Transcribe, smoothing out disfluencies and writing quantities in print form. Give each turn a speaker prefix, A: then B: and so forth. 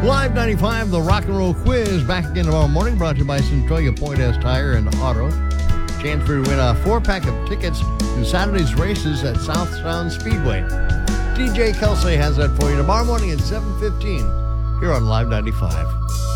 A: Live 95, the Rock and Roll Quiz, back again tomorrow morning, brought to you by Centralia Point S Tire and Auto. Chance for you to win a 4-pack of tickets to Saturday's races at South Sound Speedway. DJ Kelsey has that for you tomorrow morning at 7:15 here on Live 95.